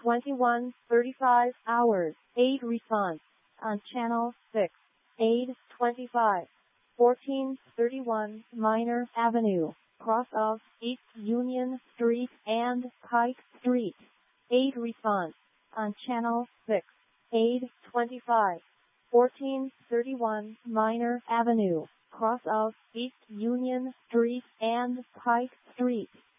21:35 hours. Aid response on channel 6. Aid 25. 1431 Minor Avenue, cross of East Union Street and Pike Street. Aid response on channel 6. Aid 25. 1431 Minor Avenue, cross of East Union Street and Pike Street.